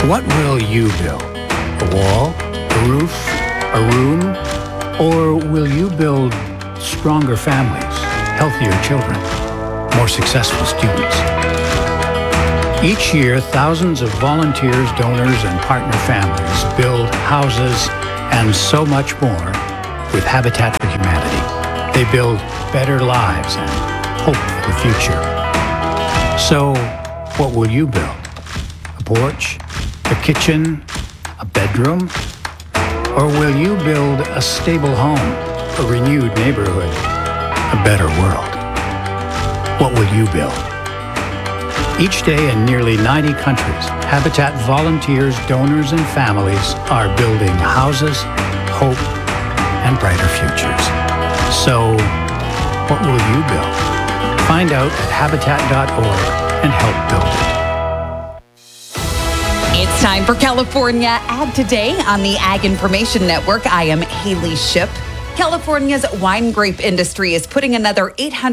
What will you build? A wall? A roof? A room? Or will you build stronger families, healthier children, more successful students? Each year, thousands of volunteers, donors, and partner families build houses and so much more with Habitat for Humanity. They build better lives and hope for the future. So, what will you build? A porch? A kitchen? A bedroom? Or will you build a stable home, a renewed neighborhood, a better world? What will you build? Each day in nearly 90 countries, Habitat volunteers, donors, and families are building houses, hope, and brighter futures. So, what will you build? Find out at habitat.org and help build it. It's time for California Ag Today on the Ag Information Network. I am Haley Shipp. California's wine grape industry is putting another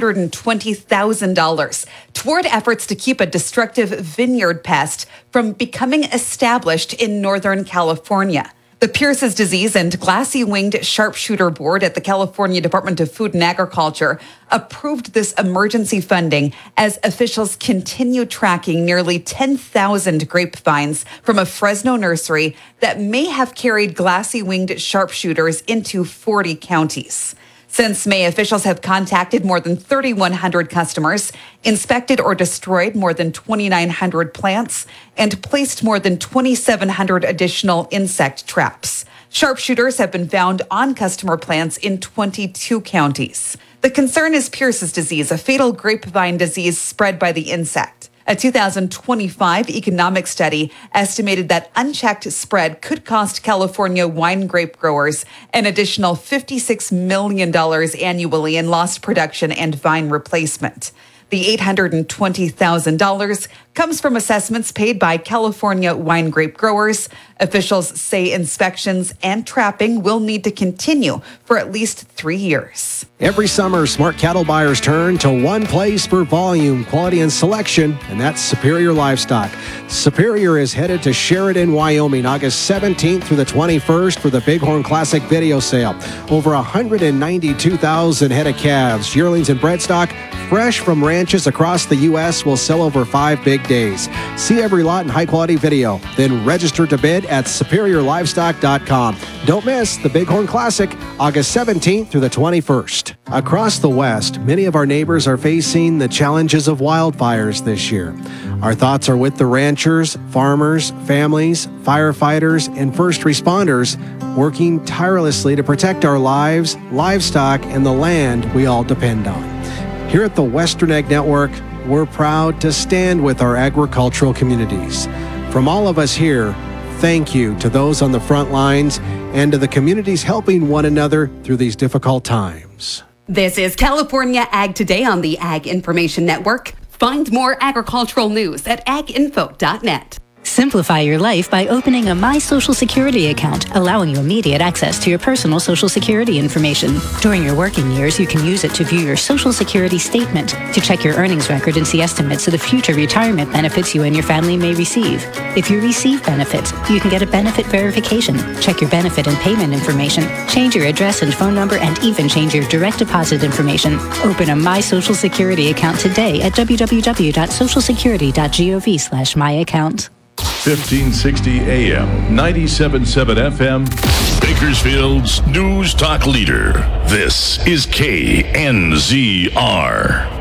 $820,000 toward efforts to keep a destructive vineyard pest from becoming established in Northern California. The Pierce's Disease and Glassy-Winged Sharpshooter Board at the California Department of Food and Agriculture approved this emergency funding as officials continue tracking nearly 10,000 grapevines from a Fresno nursery that may have carried glassy-winged sharpshooters into 40 counties. Since May, officials have contacted more than 3,100 customers, inspected or destroyed more than 2,900 plants, and placed more than 2,700 additional insect traps. Sharpshooters have been found on customer plants in 22 counties. The concern is Pierce's disease, a fatal grapevine disease spread by the insect. A 2025 economic study estimated that unchecked spread could cost California wine grape growers an additional $56 million annually in lost production and vine replacement. The $820,000 comes from assessments paid by California wine grape growers. Officials say inspections and trapping will need to continue for at least 3 years. Every summer, smart cattle buyers turn to one place for volume, quality, and selection, and that's Superior Livestock. Superior is headed to Sheridan, Wyoming, August 17th through the 21st for the Bighorn Classic video sale. Over 192,000 head of calves, yearlings, and bred stock, fresh from ranches across the U.S., will sell over 5 big days. See every lot in high-quality video, then register to bid at superiorlivestock.com. Don't miss the Bighorn Classic, August 17th through the 21st. Across the West, many of our neighbors are facing the challenges of wildfires this year. Our thoughts are with the ranchers, farmers, families, firefighters, and first responders working tirelessly to protect our lives, livestock, and the land we all depend on. Here at the Western Ag Network, we're proud to stand with our agricultural communities. From all of us here, thank you to those on the front lines and to the communities helping one another through these difficult times. This is California Ag Today on the Ag Information Network. Find more agricultural news at aginfo.net. Simplify your life by opening a My Social Security account, allowing you immediate access to your personal Social Security information. During your working years, you can use it to view your Social Security statement, to check your earnings record and see estimates of the future retirement benefits you and your family may receive. If you receive benefits, you can get a benefit verification, check your benefit and payment information, change your address and phone number, and even change your direct deposit information. Open a My Social Security account today at www.socialsecurity.gov/myaccount. 1560 AM, 97.7 FM, Bakersfield's News Talk Leader. This is KNZR.